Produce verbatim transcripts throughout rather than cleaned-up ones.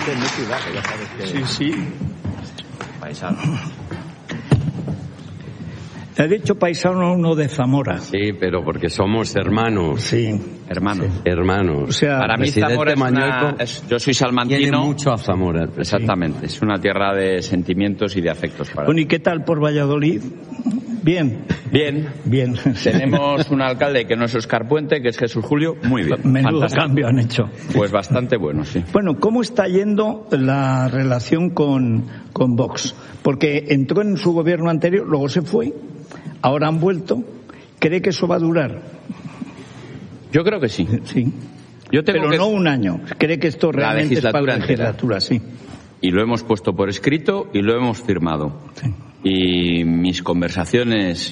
usted muy ciudad, ya sabes que... Sí, sí. Paisano. He dicho paisano uno de Zamora. Sí, pero porque somos hermanos. Sí. Hermanos. Sí. Hermanos. O sea, para mí Zamora es una... Es, yo soy salmantino. Tiene mucho a Zamora. Exactamente. Sí. Es una tierra de sentimientos y de afectos para Bueno, ¿y qué tal por Valladolid? Bien. Bien. Bien. Tenemos un alcalde que no es Óscar Puente, que es Jesús Julio. Muy bien. Menudo Fantástico. cambio han hecho. Pues bastante bueno, sí. Bueno, ¿cómo está yendo la relación con, con Vox? Porque entró en su gobierno anterior, luego se fue, ahora han vuelto. ¿Cree que eso va a durar? Yo creo que sí. Sí. Yo tengo Pero que... no un año. ¿Cree que esto realmente es para la legislatura? Sí. Y lo hemos puesto por escrito y lo hemos firmado. Sí. Y mis conversaciones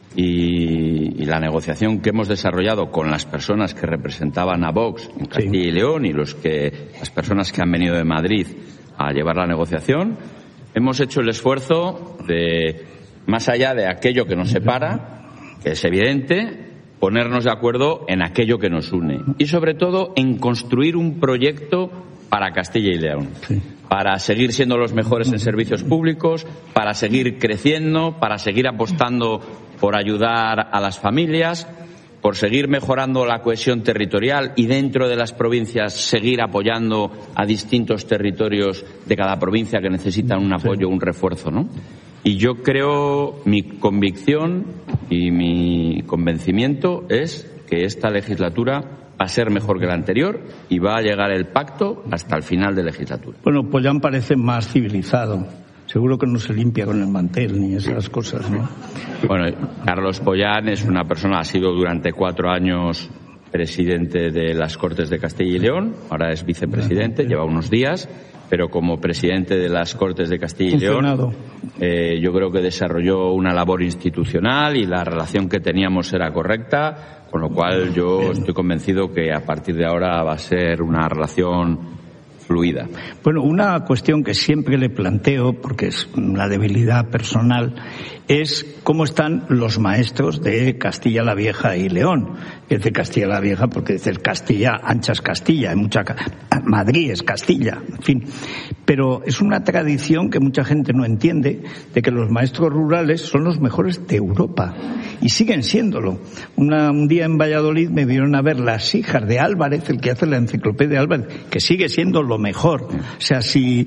y, y la negociación que hemos desarrollado con las personas que representaban a Vox en Castilla sí. y León y los que las personas que han venido de Madrid a llevar la negociación, hemos hecho el esfuerzo de, más allá de aquello que nos separa, que es evidente, ponernos de acuerdo en aquello que nos une y sobre todo en construir un proyecto para Castilla y León, sí. para seguir siendo los mejores en servicios públicos, para seguir creciendo, para seguir apostando por ayudar a las familias, por seguir mejorando la cohesión territorial y dentro de las provincias seguir apoyando a distintos territorios de cada provincia que necesitan un apoyo, un refuerzo, ¿no? Y yo creo, mi convicción y mi convencimiento es que esta legislatura va a ser mejor que la anterior y va a llegar el pacto hasta el final de legislatura. Bueno, Pollán parece más civilizado. Seguro que no se limpia con el mantel ni esas cosas, ¿no? Bueno, Carlos Pollán es una persona, ha sido durante cuatro años presidente de las Cortes de Castilla y León, ahora es vicepresidente, lleva unos días, pero como presidente de las Cortes de Castilla y León, eh, yo creo que desarrolló una labor institucional y la relación que teníamos era correcta, con lo cual yo estoy convencido que a partir de ahora va a ser una relación fluida. Bueno, una cuestión que siempre le planteo, porque es una debilidad personal, es cómo están los maestros de Castilla la Vieja y León. Es de Castilla la Vieja porque decir Castilla, ancha es Castilla, hay mucha Madrid es Castilla, en fin. Pero es una tradición que mucha gente no entiende, de que los maestros rurales son los mejores de Europa y siguen siéndolo. Una, un día en Valladolid me vieron a ver las hijas de Álvarez, el que hace la enciclopedia de Álvarez, que sigue siendo lo mejor. O sea, si,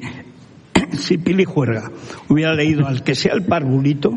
si Pili Juerga hubiera leído al que sea el Parvulito,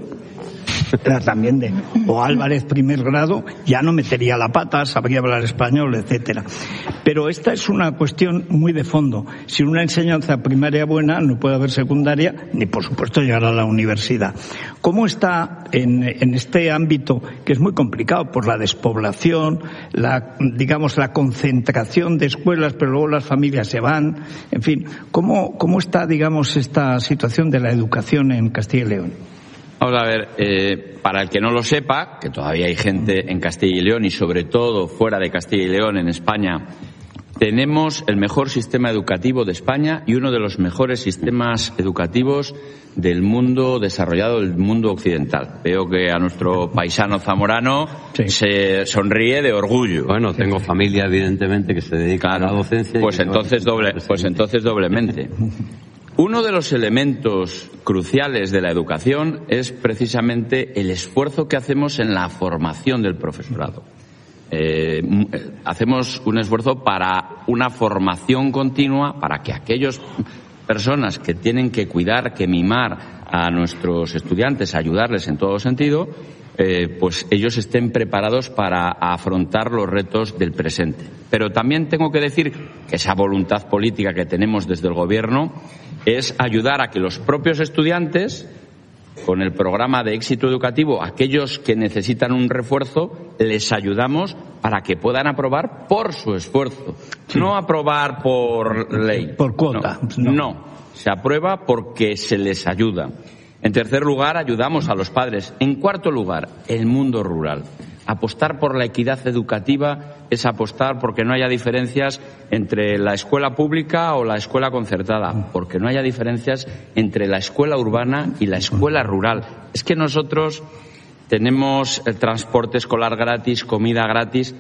era también de, o Álvarez primer grado, ya no metería la pata, sabría hablar español, etcétera. Pero esta es una cuestión muy de fondo. Sin una enseñanza primaria buena no puede haber secundaria, ni por supuesto llegar a la universidad. ¿Cómo está en, en este ámbito, que es muy complicado por la despoblación, la, digamos, la concentración de escuelas, pero luego las familias se van, en fin, ¿cómo, cómo está, digamos, esta situación de la educación en Castilla y León? Vamos a ver, eh, para el que no lo sepa, que todavía hay gente en Castilla y León y sobre todo fuera de Castilla y León, en España, tenemos el mejor sistema educativo de España y uno de los mejores sistemas educativos del mundo desarrollado, del mundo occidental. Veo que a nuestro paisano zamorano sí. se sonríe de orgullo. Bueno, tengo familia evidentemente que se dedica claro, a la docencia. Pues entonces doble, pues entonces doblemente. Uno de los elementos cruciales de la educación es precisamente el esfuerzo que hacemos en la formación del profesorado. Eh, hacemos un esfuerzo para una formación continua para que aquellas personas que tienen que cuidar, que mimar a nuestros estudiantes, ayudarles en todo sentido, eh, pues ellos estén preparados para afrontar los retos del presente. Pero también tengo que decir que esa voluntad política que tenemos desde el Gobierno es ayudar a que los propios estudiantes, con el programa de éxito educativo, aquellos que necesitan un refuerzo, les ayudamos para que puedan aprobar por su esfuerzo. Sí. No aprobar por ley. Por cuota. No, no. no, se aprueba porque se les ayuda. En tercer lugar, ayudamos a los padres. En cuarto lugar, el mundo rural. Apostar por la equidad educativa es apostar porque no haya diferencias entre la escuela pública o la escuela concertada, porque no haya diferencias entre la escuela urbana y la escuela rural. Es que nosotros tenemos el transporte escolar gratis, comida gratis,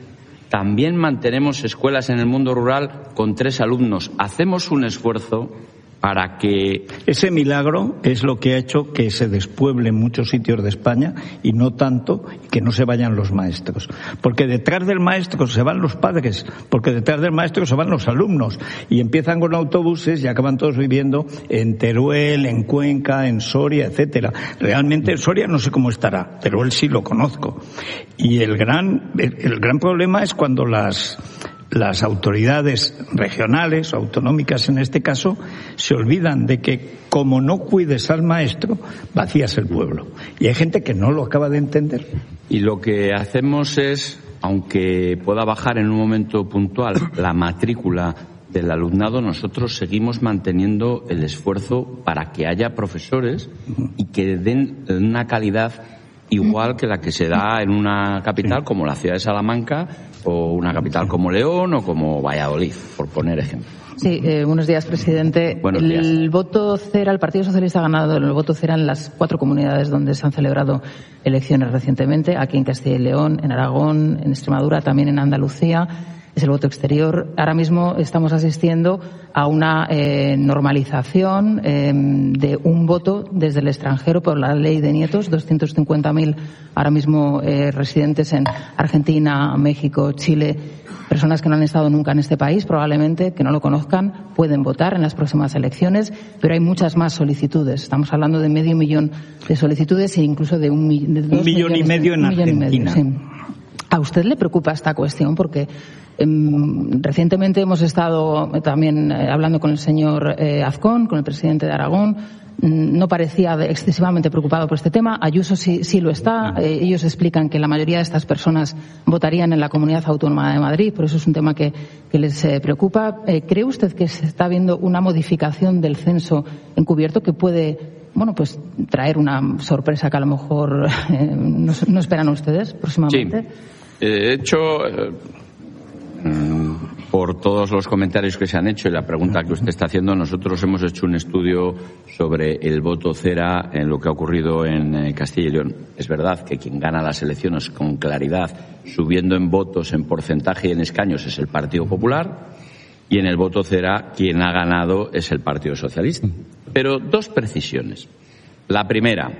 también mantenemos escuelas en el mundo rural con tres alumnos. Hacemos un esfuerzo para que... Ese milagro es lo que ha hecho que se despueble en muchos sitios de España y no tanto que no se vayan los maestros. Porque detrás del maestro se van los padres, porque detrás del maestro se van los alumnos y empiezan con autobuses y acaban todos viviendo en Teruel, en Cuenca, en Soria, etcétera. Realmente Soria no sé cómo estará, Teruel sí lo conozco. Y el gran, el, el gran problema es cuando las... las autoridades regionales, autonómicas en este caso, se olvidan de que como no cuides al maestro, vacías el pueblo. Y hay gente que no lo acaba de entender. Y lo que hacemos es, aunque pueda bajar en un momento puntual la matrícula del alumnado, nosotros seguimos manteniendo el esfuerzo para que haya profesores y que den una calidad igual que la que se da en una capital como la ciudad de Salamanca o una capital como León o como Valladolid, por poner ejemplo. Sí, eh, buenos días, presidente. Buenos días. El voto cera, el Partido Socialista ha ganado el voto cera en las cuatro comunidades donde se han celebrado elecciones recientemente, aquí en Castilla y León, en Aragón, en Extremadura, también en Andalucía. Es el voto exterior. Ahora mismo estamos asistiendo a una eh, normalización eh, de un voto desde el extranjero por la ley de nietos, doscientos cincuenta mil ahora mismo eh, residentes en Argentina, México, Chile, personas que no han estado nunca en este país, probablemente, que no lo conozcan, pueden votar en las próximas elecciones, pero hay muchas más solicitudes. Estamos hablando de medio millón de solicitudes e incluso de un, de dos un millón y medio en Argentina. Sí. ¿A usted le preocupa esta cuestión? Porque eh, recientemente hemos estado también eh, hablando con el señor eh, Azcón, con el presidente de Aragón. No parecía excesivamente preocupado por este tema. Ayuso sí, sí lo está. Eh, ellos explican que la mayoría de estas personas votarían en la Comunidad Autónoma de Madrid, por eso es un tema que, que les eh, preocupa. Eh, ¿Cree usted que se está viendo una modificación del censo encubierto que puede, bueno, pues traer una sorpresa que a lo mejor eh, no, no esperan ustedes próximamente? Sí. De hecho, eh, por todos los comentarios que se han hecho y la pregunta que usted está haciendo, nosotros hemos hecho un estudio sobre el voto cera en lo que ha ocurrido en eh, Castilla y León. Es verdad que quien gana las elecciones con claridad, subiendo en votos, en porcentaje y en escaños, es el Partido Popular, y en el voto cera quien ha ganado es el Partido Socialista. Pero dos precisiones. La primera,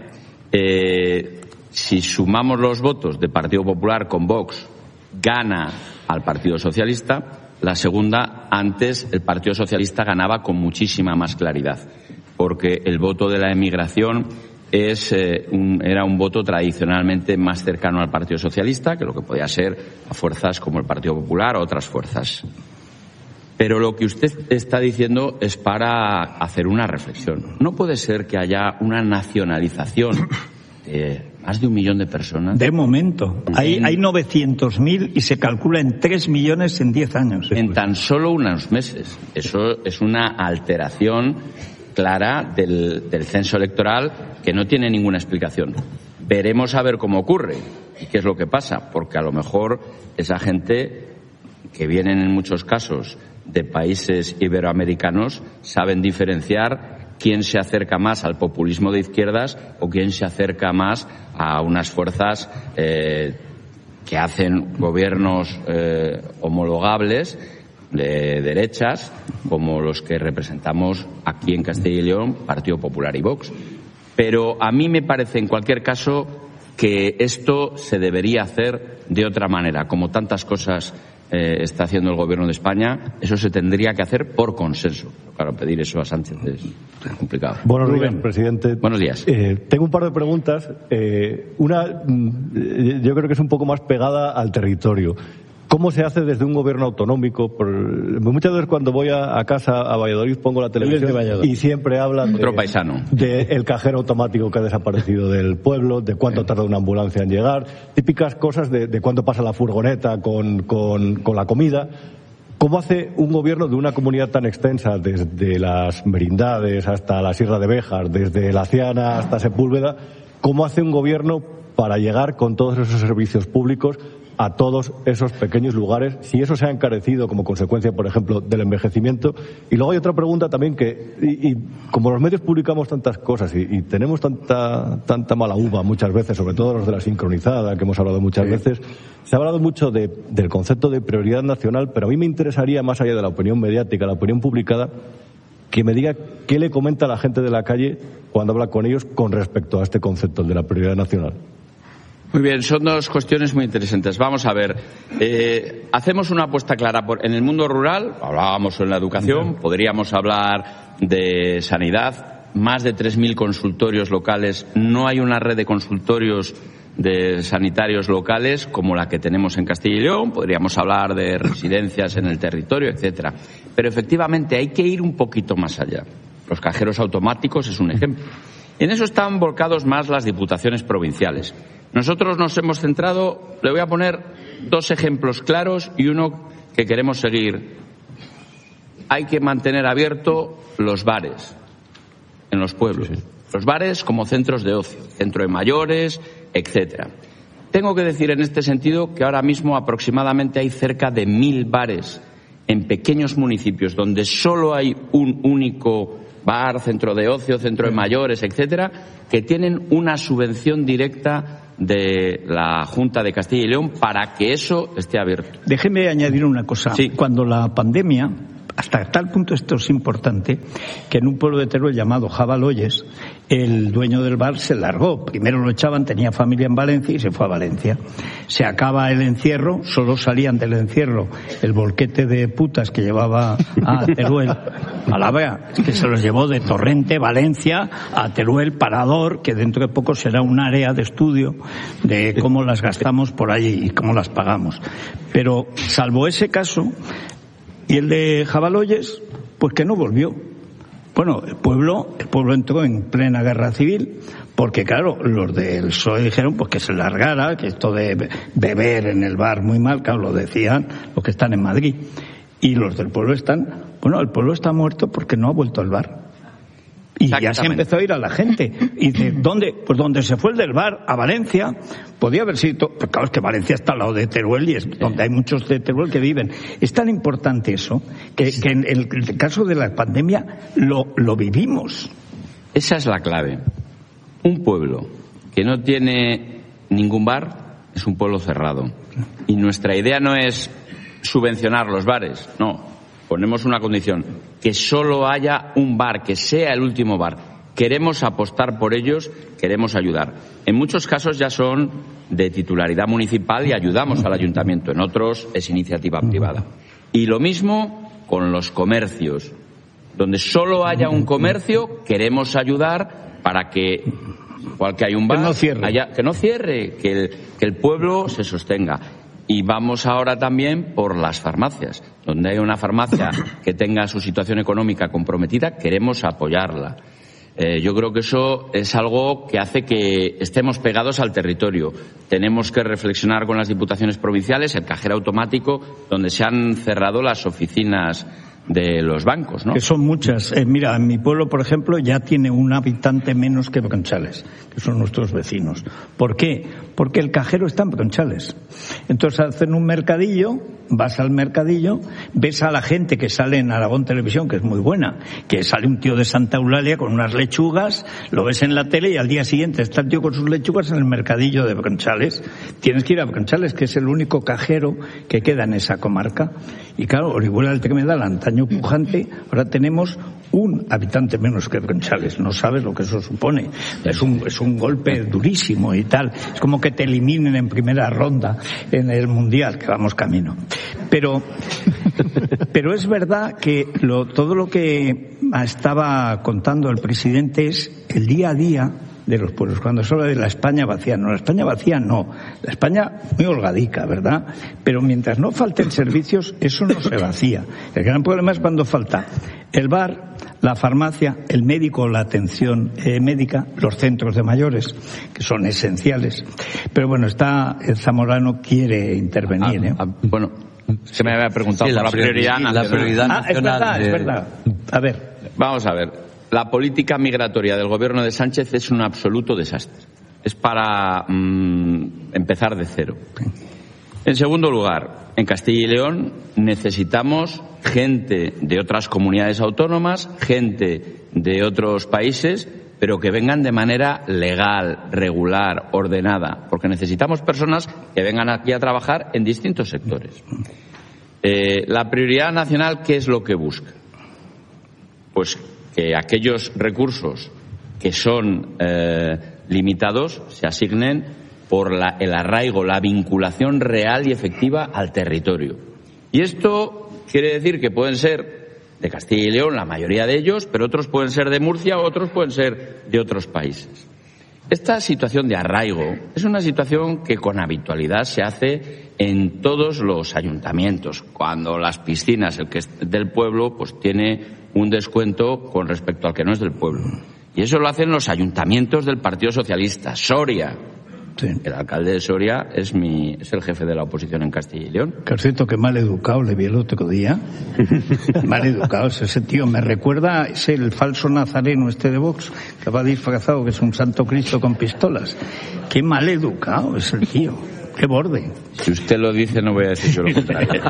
eh, si sumamos los votos de Partido Popular con Vox, gana al Partido Socialista. La segunda, antes el Partido Socialista ganaba con muchísima más claridad, porque el voto de la emigración es, eh, un, era un voto tradicionalmente más cercano al Partido Socialista que lo que podía ser a fuerzas como el Partido Popular o otras fuerzas. Pero lo que usted está diciendo es para hacer una reflexión. No puede ser que haya una nacionalización de más de un millón de personas. De momento. Hay, hay novecientos mil y se calcula en tres millones en diez años. En tan solo unos meses. Eso es una alteración clara del, del censo electoral que no tiene ninguna explicación. Veremos a ver cómo ocurre y qué es lo que pasa, porque a lo mejor esa gente que vienen en muchos casos de países iberoamericanos saben diferenciar quién se acerca más al populismo de izquierdas o quién se acerca más a unas fuerzas eh, que hacen gobiernos eh, homologables de derechas, como los que representamos aquí en Castilla y León, Partido Popular y Vox. Pero a mí me parece, en cualquier caso, que esto se debería hacer de otra manera, como tantas cosas Eh, está haciendo el Gobierno de España. Eso se tendría que hacer por consenso. Claro, pedir eso a Sánchez es complicado. Buenos días, presidente. Buenos días. Eh, tengo un par de preguntas. Eh, una, yo creo que es un poco más pegada al territorio. ¿Cómo se hace desde un gobierno autonómico? Por, muchas veces cuando voy a, a casa a Valladolid pongo la televisión y siempre hablan Otro de, paisano. de el cajero automático que ha desaparecido del pueblo, de cuánto tarda una ambulancia en llegar, típicas cosas de, de cuánto pasa la furgoneta con, con, con la comida. ¿Cómo hace un gobierno de una comunidad tan extensa, desde las Merindades hasta la Sierra de Béjar, desde La Ciana hasta Sepúlveda, cómo hace un gobierno para llegar con todos esos servicios públicos a todos esos pequeños lugares, si eso se ha encarecido como consecuencia, por ejemplo, del envejecimiento. Y luego hay otra pregunta también que, y, y como los medios publicamos tantas cosas y, y tenemos tanta tanta mala uva muchas veces, sobre todo los de la sincronizada, que hemos hablado muchas sí. veces, se ha hablado mucho de, del concepto de prioridad nacional, pero a mí me interesaría, más allá de la opinión mediática, la opinión publicada, que me diga qué le comenta a la gente de la calle cuando habla con ellos con respecto a este concepto, el de la prioridad nacional. Muy bien, son dos cuestiones muy interesantes. Vamos a ver, eh, hacemos una apuesta clara por, en el mundo rural, hablábamos en la educación, podríamos hablar de sanidad, más de tres mil consultorios locales, no hay una red de consultorios de sanitarios locales como la que tenemos en Castilla y León, podríamos hablar de residencias en el territorio, etcétera. Pero efectivamente hay que ir un poquito más allá. Los cajeros automáticos es un ejemplo. En eso están volcados más las diputaciones provinciales. Nosotros nos hemos centrado, le voy a poner dos ejemplos claros y uno que queremos seguir. Hay que mantener abiertos los bares en los pueblos. Sí, sí. Los bares como centros de ocio, centro de mayores, etcétera. Tengo que decir en este sentido que ahora mismo aproximadamente hay cerca de mil bares en pequeños municipios donde solo hay un único bar, centro de ocio, centro de mayores, etcétera, que tienen una subvención directa de la Junta de Castilla y León para que eso esté abierto. Déjeme añadir una cosa. Sí. Cuando la pandemia, hasta tal punto esto es importante, que en un pueblo de Teruel llamado Jabaloyes, el dueño del bar se largó. Primero lo echaban, tenía familia en Valencia y se fue a Valencia. Se acaba el encierro, solo salían del encierro el bolquete de putas que llevaba a Teruel. A la vea, es que se los llevó de Torrente, Valencia, a Teruel, Parador, que dentro de poco será un área de estudio de cómo las gastamos por allí y cómo las pagamos. Pero, salvo ese caso, y el de Jabaloyes, pues que no volvió. Bueno, el pueblo, el pueblo entró en plena guerra civil, porque claro, los del P S O E dijeron pues que se largara, que esto de beber en el bar muy mal, claro, lo decían los que están en Madrid. Y los del pueblo están, bueno, el pueblo está muerto porque no ha vuelto al bar. Y ya se empezó a ir a la gente. Y dice, ¿dónde? Pues donde se fue el del bar, a Valencia. Podía haber sido, pues claro, es que Valencia está al lado de Teruel y es donde hay muchos de Teruel que viven. Es tan importante eso que, que en el, el caso de la pandemia lo, lo vivimos. Esa es la clave. Un pueblo que no tiene ningún bar es un pueblo cerrado. Y nuestra idea no es subvencionar los bares, no. Ponemos una condición, que solo haya un bar, que sea el último bar. Queremos apostar por ellos, queremos ayudar. En muchos casos ya son de titularidad municipal y ayudamos al ayuntamiento, en otros es iniciativa privada. Y lo mismo con los comercios. Donde solo haya un comercio, queremos ayudar para que, igual que hay un bar, que no cierre, haya, que, no cierre que, el, que el pueblo se sostenga. Y vamos ahora también por las farmacias. Donde hay una farmacia que tenga su situación económica comprometida, queremos apoyarla. Eh, yo creo que eso es algo que hace que estemos pegados al territorio. Tenemos que reflexionar con las diputaciones provinciales, el cajero automático, donde se han cerrado las oficinas de los bancos, ¿no? Que son muchas. Eh, mira, en mi pueblo, por ejemplo, ya tiene un habitante menos que Bronchales, que son nuestros vecinos. ¿Por qué? Porque el cajero está en Bronchales. Entonces hacen un mercadillo, vas al mercadillo, ves a la gente que sale en Aragón Televisión, que es muy buena, que sale un tío de Santa Eulalia con unas lechugas, lo ves en la tele y al día siguiente está el tío con sus lechugas en el mercadillo de Bronchales. Tienes que ir a Bronchales, que es el único cajero que queda en esa comarca. Y claro, Orihuela del Tremedal, antaño pujante, ahora tenemos un habitante menos que Bronchales. No sabes lo que eso supone. Es un, es un golpe durísimo y tal. Es como que te eliminen en primera ronda en el Mundial, que vamos camino. Pero, pero es verdad que lo, todo lo que estaba contando el presidente es el día a día de los pueblos. Cuando se habla de la España vacía, no, la España vacía no. La España muy holgadica, ¿verdad? Pero mientras no falten servicios, eso no se vacía. El gran problema es cuando falta el bar, la farmacia, el médico, la atención eh, médica, los centros de mayores, que son esenciales. Pero bueno, está el Zamorano quiere intervenir, ¿eh? Ah, ah, bueno, se me había preguntado sí, por la prioridad, la prioridad ah, es verdad, de... es verdad. A ver. Vamos a ver. La política migratoria del gobierno de Sánchez es un absoluto desastre. Es para mmm, empezar de cero. En segundo lugar, en Castilla y León necesitamos gente de otras comunidades autónomas, gente de otros países, pero que vengan de manera legal, regular, ordenada, porque necesitamos personas que vengan aquí a trabajar en distintos sectores. Eh, la prioridad nacional, ¿qué es lo que busca? Pues que aquellos recursos que son eh, limitados se asignen por la, el arraigo, la vinculación real y efectiva al territorio. Y esto quiere decir que pueden ser de Castilla y León, la mayoría de ellos, pero otros pueden ser de Murcia, otros pueden ser de otros países. Esta situación de arraigo es una situación que con habitualidad se hace en todos los ayuntamientos. Cuando las piscinas, el que es del pueblo, pues tiene un descuento con respecto al que no es del pueblo. Y eso lo hacen los ayuntamientos del Partido Socialista. Soria. Sí. El alcalde de Soria es mi es el jefe de la oposición en Castilla y León. Que es cierto que mal educado le vi el otro día. Mal educado es ese tío. Me recuerda, es el falso nazareno este de Vox, que va disfrazado, que es un santo Cristo con pistolas. Qué mal educado es el tío. Qué borde. Si usted lo dice, no voy a decir yo lo contrario.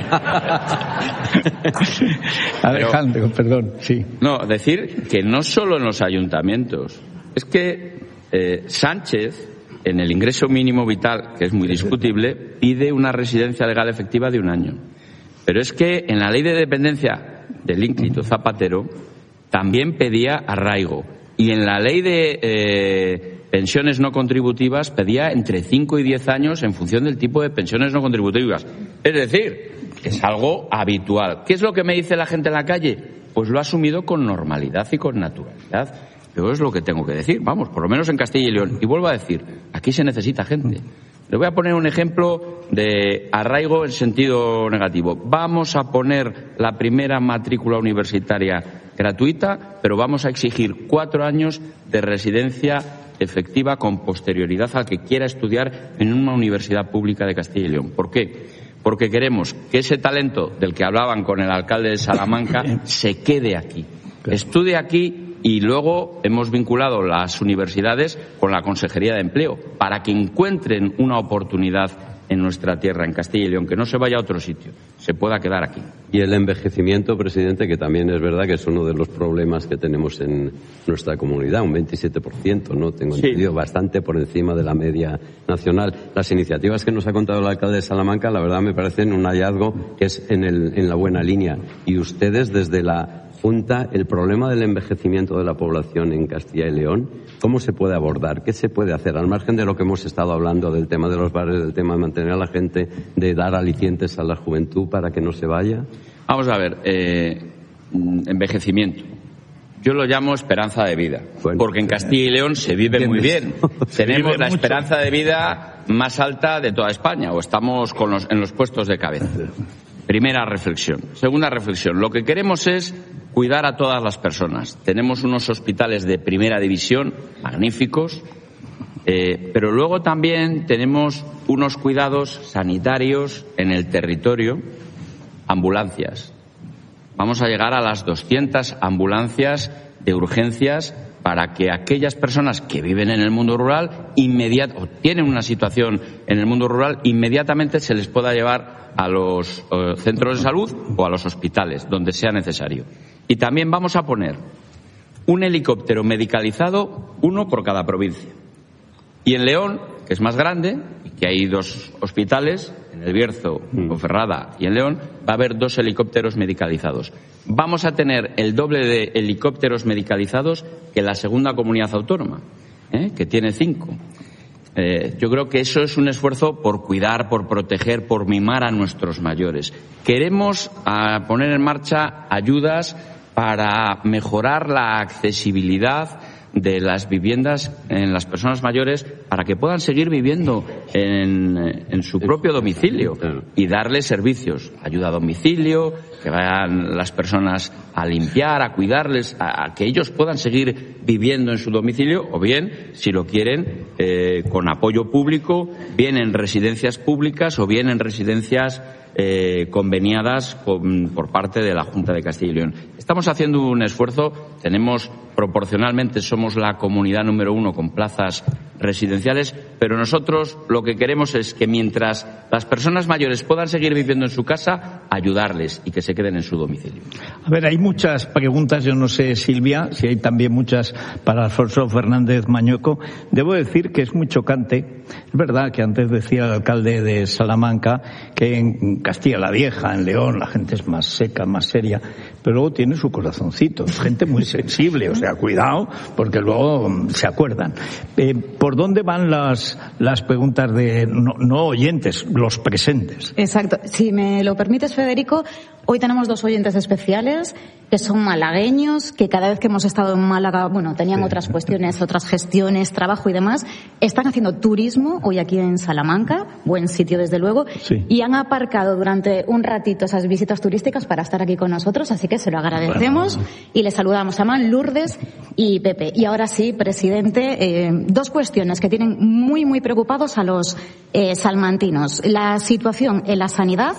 Alejandro, perdón, sí. No, decir que no solo en los ayuntamientos. Es que eh, Sánchez, en el ingreso mínimo vital, que es muy discutible, pide una residencia legal efectiva de un año. Pero es que en la ley de dependencia del ínclito Zapatero también pedía arraigo. Y en la ley de eh, pensiones no contributivas pedía entre cinco y diez años en función del tipo de pensiones no contributivas. Es decir, es algo habitual. ¿Qué es lo que me dice la gente en la calle? Pues lo ha asumido con normalidad y con naturalidad. Yo es lo que tengo que decir, vamos, por lo menos en Castilla y León. Y vuelvo a decir, aquí se necesita gente. Le voy a poner un ejemplo de arraigo en sentido negativo. Vamos a poner la primera matrícula universitaria gratuita, pero vamos a exigir cuatro años de residencia efectiva con posterioridad al que quiera estudiar en una universidad pública de Castilla y León. ¿Por qué? Porque queremos que ese talento del que hablaban con el alcalde de Salamanca se quede aquí, estudie aquí. Y luego hemos vinculado las universidades con la Consejería de Empleo para que encuentren una oportunidad en nuestra tierra, en Castilla y León, que no se vaya a otro sitio, se pueda quedar aquí. Y el envejecimiento, presidente, que también es verdad que es uno de los problemas que tenemos en nuestra comunidad, un veintisiete por ciento, ¿no? Tengo sí. entendido, bastante por encima de la media nacional. Las iniciativas que nos ha contado el alcalde de Salamanca, la verdad me parecen un hallazgo que es en, el, en la buena línea. Y ustedes desde la Junta, el problema del envejecimiento de la población en Castilla y León, ¿cómo se puede abordar? ¿Qué se puede hacer? Al margen de lo que hemos estado hablando del tema de los bares, del tema de mantener a la gente, de dar alicientes a la juventud para que no se vaya. Vamos a ver, eh, envejecimiento. Yo lo llamo esperanza de vida, bueno, porque en Castilla y León se vive muy bien. Tenemos la esperanza de vida más alta de toda España, o estamos con los, en los puestos de cabeza. Primera reflexión. Segunda reflexión. Lo que queremos es cuidar a todas las personas. Tenemos unos hospitales de primera división, magníficos, eh, pero luego también tenemos unos cuidados sanitarios en el territorio, ambulancias. Vamos a llegar a las doscientas ambulancias de urgencias para que aquellas personas que viven en el mundo rural inmediat- o tienen una situación en el mundo rural, inmediatamente se les pueda llevar a los uh, centros de salud o a los hospitales, donde sea necesario. Y también vamos a poner un helicóptero medicalizado, uno por cada provincia. Y en León, que es más grande, y que hay dos hospitales, en El Bierzo, Ponferrada y en León, va a haber dos helicópteros medicalizados. Vamos a tener el doble de helicópteros medicalizados que la segunda comunidad autónoma, ¿eh? que tiene cinco. Eh, yo creo que eso es un esfuerzo por cuidar, por proteger, por mimar a nuestros mayores. Queremos a, poner en marcha ayudas para mejorar la accesibilidad de las viviendas en las personas mayores para que puedan seguir viviendo en, en su propio domicilio y darles servicios, ayuda a domicilio, que vayan las personas a limpiar, a cuidarles, a, a que ellos puedan seguir viviendo en su domicilio, o bien, si lo quieren, eh, con apoyo público, bien en residencias públicas o bien en residencias eh, conveniadas con, por parte de la Junta de Castilla y León. Estamos haciendo un esfuerzo, tenemos proporcionalmente, somos la comunidad número uno con plazas residenciales, pero nosotros lo que queremos es que mientras las personas mayores puedan seguir viviendo en su casa, ayudarles y que se queden en su domicilio. A ver, hay muchas preguntas, yo no sé, Silvia, si hay también muchas para Alfonso Fernández Mañueco. Debo decir que es muy chocante. Es verdad que antes decía el alcalde de Salamanca que en Castilla la Vieja, en León, la gente es más seca, más seria, pero luego tiene su corazoncito, es gente muy sensible, o sea, cuidado, porque luego se acuerdan. Eh, ¿Por dónde van las, las preguntas de, no, no oyentes, los presentes? Exacto. Si me lo permites, Federico, hoy tenemos dos oyentes especiales que son malagueños, que cada vez que hemos estado en Málaga, bueno, tenían sí. otras cuestiones, otras gestiones, trabajo y demás, están haciendo turismo hoy aquí en Salamanca, buen sitio desde luego, sí. y han aparcado durante un ratito esas visitas turísticas para estar aquí con nosotros, así que se lo agradecemos bueno. y les saludamos. Se llaman Lourdes y Pepe. Y ahora sí, presidente, eh, dos cuestiones que tienen muy, muy preocupados a los eh, salmantinos. La situación en la sanidad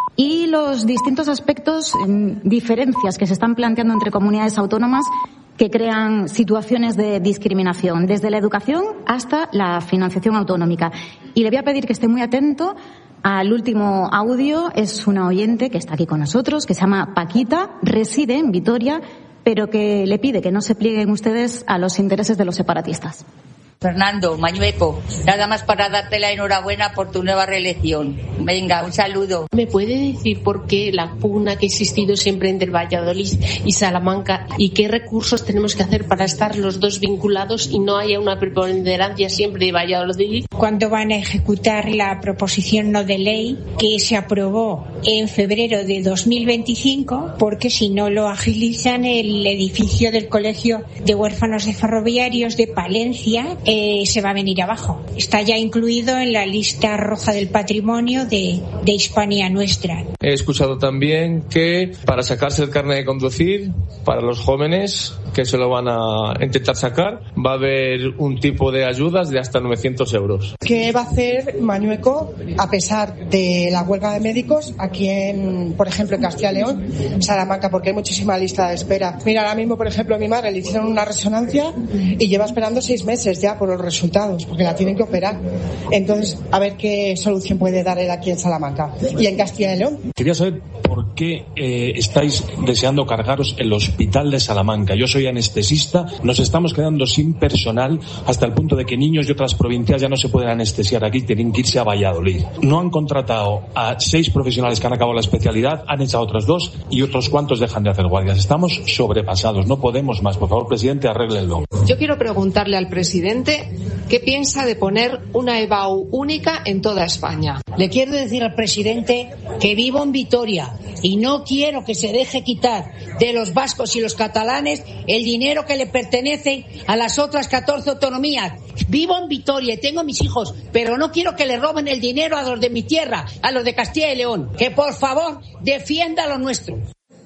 y los distintos aspectos, diferencias que se están planteando entre comunidades autónomas que crean situaciones de discriminación, desde la educación hasta la financiación autonómica. Y le voy a pedir que esté muy atento al último audio. Es una oyente que está aquí con nosotros, que se llama Paquita, reside en Vitoria, pero que le pide que no se plieguen ustedes a los intereses de los separatistas. Fernando Mañueco, nada más para darte la enhorabuena por tu nueva reelección. Venga, un saludo. ¿Me puede decir por qué la pugna que ha existido siempre entre Valladolid y Salamanca y qué recursos tenemos que hacer para estar los dos vinculados y no haya una preponderancia siempre de Valladolid? ¿Cuándo van a ejecutar la proposición no de ley que se aprobó en febrero de dos mil veinticinco? Porque si no lo agilizan, el edificio del Colegio de Huérfanos de Ferroviarios de Palencia Eh, se va a venir abajo. Está ya incluido en la lista roja del patrimonio de, de Hispania Nuestra. He escuchado también que para sacarse el carnet de conducir, para los jóvenes que se lo van a intentar sacar, va a haber un tipo de ayudas de hasta novecientos euros. ¿Qué va a hacer Mañueco a pesar de la huelga de médicos aquí en, por ejemplo, en Castilla y León, Salamanca, porque hay muchísima lista de espera? Mira, ahora mismo, por ejemplo, a mi madre le hicieron una resonancia y lleva esperando seis meses ya por los resultados, porque la tienen que operar. Entonces, a ver qué solución puede dar él aquí en Salamanca y en Castilla y León. Quería saber por qué eh, estáis deseando cargaros el hospital de Salamanca. Yo soy anestesista, nos estamos quedando sin personal hasta el punto de que niños de otras provincias ya no se pueden anestesiar aquí, tienen que irse a Valladolid. No han contratado a seis profesionales que han acabado la especialidad, han echado a otros dos y otros cuantos dejan de hacer guardias. Estamos sobrepasados, no podemos más. Por favor, presidente, arréglenlo. Yo quiero preguntarle al presidente qué piensa de poner una E B A U única en toda España. Le quiero decir al presidente que vivo en Vitoria y no quiero que se deje quitar de los vascos y los catalanes el dinero que le pertenece a las otras catorce autonomías. Vivo en Vitoria y tengo mis hijos, pero no quiero que le roben el dinero a los de mi tierra, a los de Castilla y León. Que por favor defienda lo nuestro.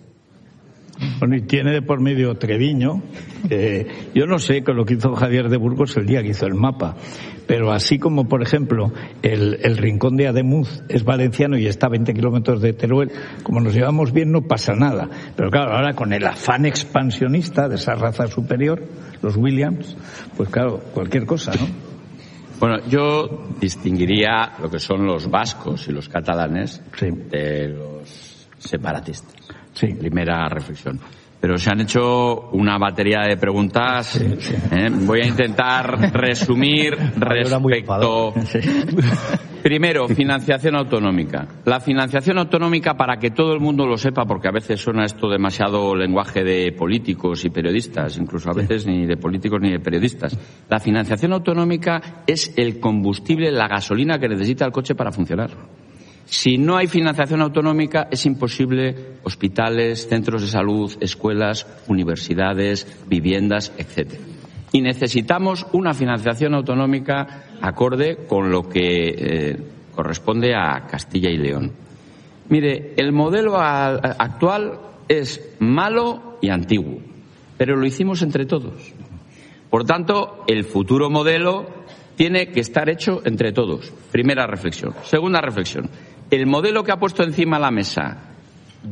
Bueno, y tiene de por medio Treviño. Eh, yo no sé con lo que hizo Javier de Burgos el día que hizo el mapa, pero así como, por ejemplo, el, el rincón de Ademuz es valenciano y está a veinte kilómetros de Teruel, como nos llevamos bien no pasa nada. Pero claro, ahora con el afán expansionista de esa raza superior, los Williams, pues claro, cualquier cosa, ¿no? Bueno, yo distinguiría lo que son los vascos y los catalanes sí. de los separatistas. Sí. Primera reflexión. Pero se han hecho una batería de preguntas. Sí, sí. ¿eh? Voy a intentar resumir respecto. Sí. Primero, financiación autonómica. La financiación autonómica, para que todo el mundo lo sepa, porque a veces suena esto demasiado lenguaje de políticos y periodistas, incluso a veces ni de políticos ni de periodistas. La financiación autonómica es el combustible, la gasolina que necesita el coche para funcionar. Si no hay financiación autonómica, es imposible hospitales, centros de salud, escuelas, universidades, viviendas, etcétera. Y necesitamos una financiación autonómica acorde con lo que eh, corresponde a Castilla y León. Mire, el modelo actual es malo y antiguo, pero lo hicimos entre todos. Por tanto, el futuro modelo tiene que estar hecho entre todos. Primera reflexión. Segunda reflexión. El modelo que ha puesto encima de la mesa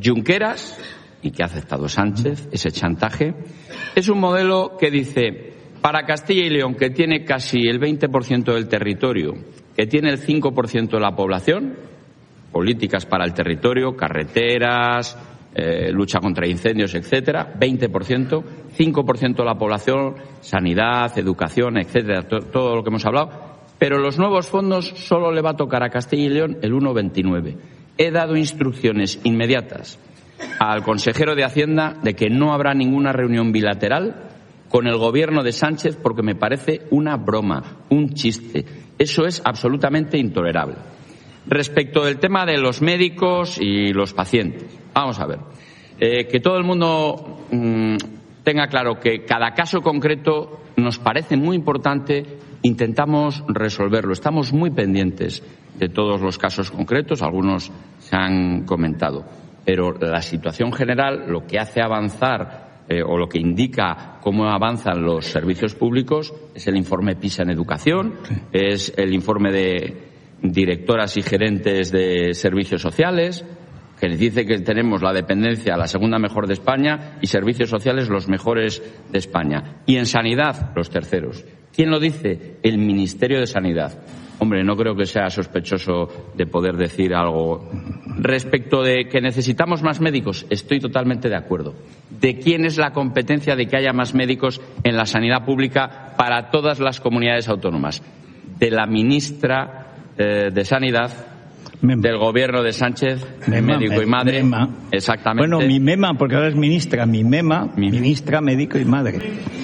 Junqueras y que ha aceptado Sánchez, ese chantaje, es un modelo que dice Para Castilla y León, que tiene casi el veinte por ciento del territorio, que tiene el cinco por ciento de la población, políticas para el territorio, carreteras, eh, lucha contra incendios, etcétera, veinte por ciento, cinco por ciento de la población, sanidad, educación, etcétera, to- todo lo que hemos hablado, pero los nuevos fondos solo le va a tocar a Castilla y León el uno coma veintinueve. He dado instrucciones inmediatas al consejero de Hacienda de que no habrá ninguna reunión bilateral con el gobierno de Sánchez porque me parece una broma, un chiste. Eso es absolutamente intolerable. Respecto del tema de los médicos y los pacientes, vamos a ver, eh, que todo el mundo mmm, tenga claro que cada caso concreto nos parece muy importante, intentamos resolverlo. Estamos muy pendientes de todos los casos concretos, algunos se han comentado, pero la situación general, lo que hace avanzar Eh, o lo que indica cómo avanzan los servicios públicos es el informe PISA en educación, es el informe de directoras y gerentes de servicios sociales, que les dice que tenemos la dependencia la segunda mejor de España y servicios sociales los mejores de España. Y en sanidad, los terceros. ¿Quién lo dice? El Ministerio de Sanidad. Hombre, no creo que sea sospechoso de poder decir algo. Respecto de que necesitamos más médicos, estoy totalmente de acuerdo. ¿De quién es la competencia de que haya más médicos en la sanidad pública para todas las comunidades autónomas? De la ministra eh, de Sanidad, Mema. Del gobierno de Sánchez, Mema, médico y madre. Mema. Exactamente. Bueno, mi mema, porque ahora es ministra, mi mema, mi... ministra, médico y madre.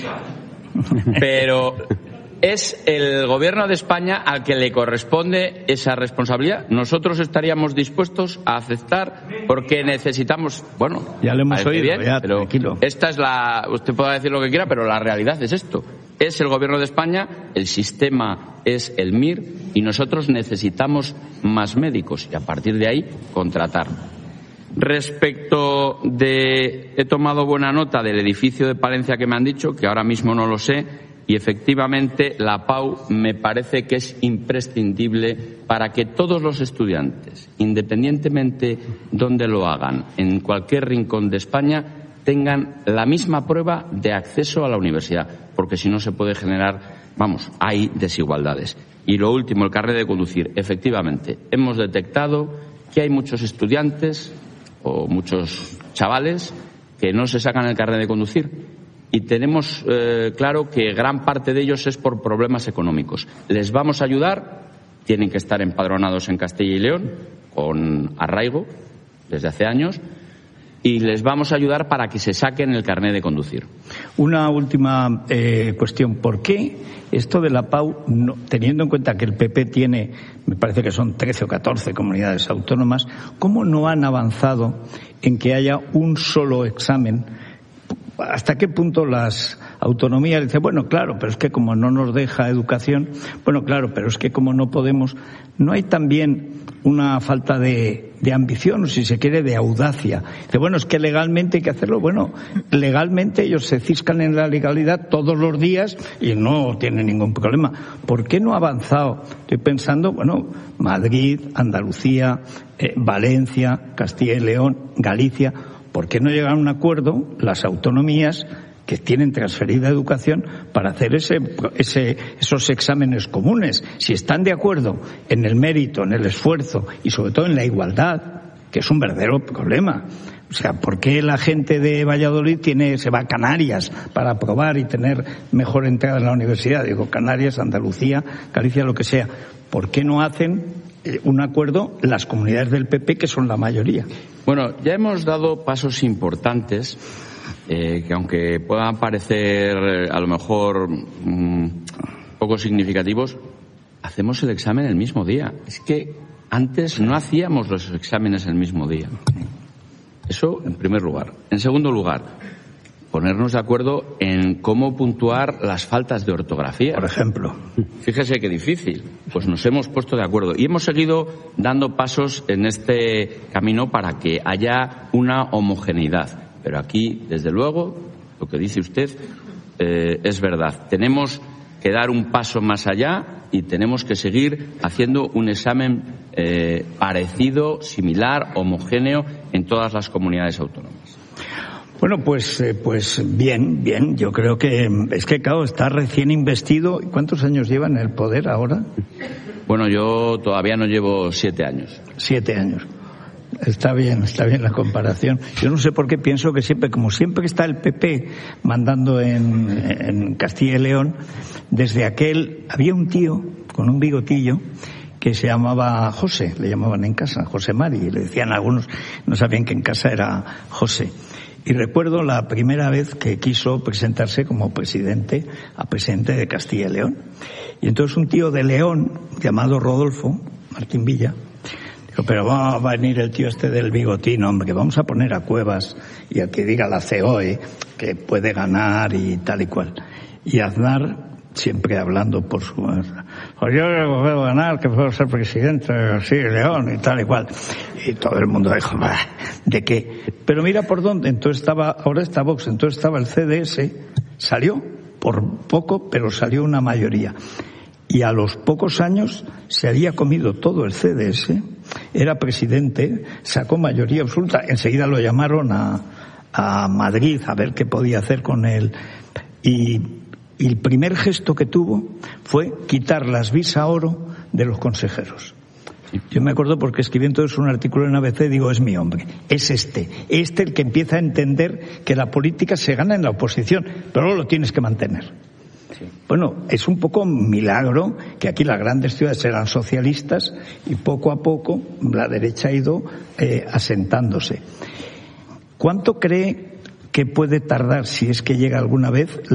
Pero es el gobierno de España al que le corresponde esa responsabilidad. Nosotros estaríamos dispuestos a aceptar porque necesitamos, bueno, ya lo hemos oído, bien, ya, pero tranquilo. Esta es la, usted podrá decir lo que quiera, pero la realidad es esto. Es el gobierno de España, el sistema es el M I R y nosotros necesitamos más médicos y a partir de ahí contratar. Respecto de, he tomado buena nota del edificio de Palencia que me han dicho, que ahora mismo no lo sé, y efectivamente la Pau me parece que es imprescindible para que todos los estudiantes, independientemente donde lo hagan, en cualquier rincón de España, tengan la misma prueba de acceso a la universidad, porque si no se puede generar, vamos, hay desigualdades. Y lo último, el carnet de conducir. Efectivamente, hemos detectado que hay muchos estudiantes o muchos chavales que no se sacan el carnet de conducir y tenemos eh, claro que gran parte de ellos es por problemas económicos. Les vamos a ayudar, tienen que estar empadronados en Castilla y León con arraigo desde hace años, y les vamos a ayudar para que se saquen el carnet de conducir. Una última eh, cuestión. ¿Por qué esto de la Pau, no, teniendo en cuenta que el P P tiene, me parece que son trece o catorce comunidades autónomas, cómo no han avanzado en que haya un solo examen? ¿Hasta qué punto las autonomías dicen, bueno, claro, pero es que como no nos deja educación, bueno, claro, pero es que como no podemos, no hay también una falta de, de ambición, o si se quiere, de audacia? Dice, bueno, es que legalmente hay que hacerlo. Bueno, legalmente ellos se ciscan en la legalidad todos los días y no tienen ningún problema. ¿Por qué no ha avanzado? Estoy pensando, bueno, Madrid, Andalucía, eh, Valencia, Castilla y León, Galicia. ¿Por qué no llegan a un acuerdo las autonomías que tienen transferida educación para hacer ese, ese, esos exámenes comunes? Si están de acuerdo en el mérito, en el esfuerzo y sobre todo en la igualdad, que es un verdadero problema. O sea, ¿por qué la gente de Valladolid tiene, se va a Canarias para aprobar y tener mejor entrada en la universidad? Digo, Canarias, Andalucía, Galicia, lo que sea. ¿Por qué no hacen un acuerdo las comunidades del P P, que son la mayoría? Bueno, ya hemos dado pasos importantes eh, que aunque puedan parecer eh, a lo mejor mmm, poco significativos, hacemos el examen el mismo día. Es que antes no hacíamos los exámenes el mismo día. Eso en primer lugar. En segundo lugar, ponernos de acuerdo en cómo puntuar las faltas de ortografía. Por ejemplo. Fíjese qué difícil. Pues nos hemos puesto de acuerdo y hemos seguido dando pasos en este camino para que haya una homogeneidad. Pero aquí, desde luego, lo que dice usted eh, es verdad. Tenemos que dar un paso más allá y tenemos que seguir haciendo un examen eh, parecido, similar, homogéneo en todas las comunidades autónomas. Bueno, pues, eh, pues bien, bien. Yo creo que es que, claro, está recién investido. ¿Cuántos años lleva en el poder ahora? Bueno, yo todavía no llevo siete años. Siete años. Está bien, está bien la comparación. Yo no sé por qué pienso que siempre, como siempre está el P P mandando en, en Castilla y León, desde aquel había un tío con un bigotillo que se llamaba José, le llamaban en casa, José Mari, le decían algunos, no sabían que en casa era José. Y recuerdo la primera vez que quiso presentarse como presidente, a presidente de Castilla y León. Y entonces un tío de León, llamado Rodolfo Martín Villa, dijo, pero va a venir el tío este del bigotín, hombre, que vamos a poner a Cuevas y al que diga la C O E que puede ganar y tal y cual. Y Aznar, siempre hablando por su... Pues yo puedo ganar, que puedo ser presidente de Castilla y León y tal y cual. Y todo el mundo dijo, bah, ¿de qué? Pero mira por dónde, entonces estaba, ahora está Vox, entonces estaba el C D S, salió, por poco, pero salió una mayoría. Y a los pocos años se había comido todo el C D S, era presidente, sacó mayoría absoluta, enseguida lo llamaron a, a Madrid a ver qué podía hacer con él. Y, y el primer gesto que tuvo fue quitar las visa oro de los consejeros. Yo me acuerdo porque escribí entonces un artículo en A B C, digo, es mi hombre, es este, este el que empieza a entender que la política se gana en la oposición, pero luego lo tienes que mantener. Sí. Bueno, es un poco milagro que aquí las grandes ciudades eran socialistas y poco a poco la derecha ha ido eh, asentándose. ¿Cuánto cree que puede tardar, si es que llega alguna vez,